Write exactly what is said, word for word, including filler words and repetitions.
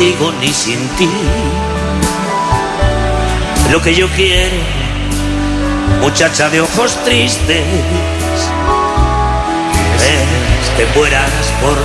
contigo ni sin ti. Lo que yo quiero, muchacha de ojos tristes, es que fueras